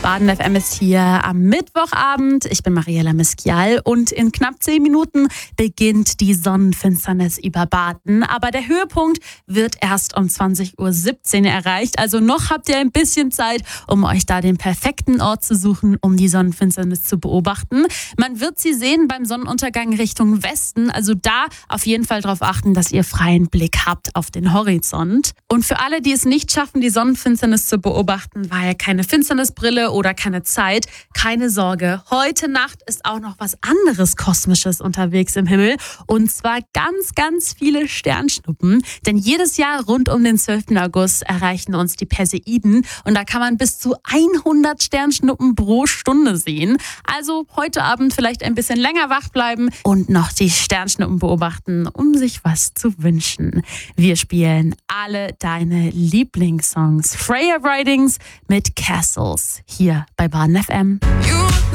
Baden FM ist hier am Mittwochabend. Ich bin Mariella Miskial und in knapp 10 Minuten beginnt die Sonnenfinsternis über Baden. Aber der Höhepunkt wird erst um 20:17 Uhr erreicht. Also noch habt ihr ein bisschen Zeit, um euch da den perfekten Ort zu suchen, um die Sonnenfinsternis zu beobachten. Man wird sie sehen beim Sonnenuntergang Richtung Westen. Also da auf jeden Fall darauf achten, dass ihr freien Blick habt auf den Horizont. Und für alle, die es nicht schaffen, die Sonnenfinsternis zu beobachten, weil keine Finsternisbrille oder keine Zeit, keine Sorge. Heute Nacht ist auch noch was anderes Kosmisches unterwegs im Himmel. Und zwar ganz, ganz viele Sternschnuppen. Denn jedes Jahr rund um den 12. August erreichen uns die Perseiden. Und da kann man bis zu 100 Sternschnuppen pro Stunde sehen. Also heute Abend vielleicht ein bisschen länger wach bleiben und noch die Sternschnuppen beobachten, um sich was zu wünschen. Wir spielen alle deine Lieblingssongs. Freya Ridings mit Castles hier bei Baden FM.